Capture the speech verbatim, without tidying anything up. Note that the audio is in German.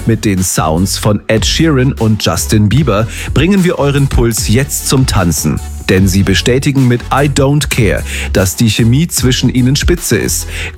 Mit den Sounds von Ed Sheeran und Justin Bieber bringen wir euren Puls jetzt zum Tanzen. Denn sie bestätigen mit I Don't Care, dass die Chemie zwischen ihnen spitze ist.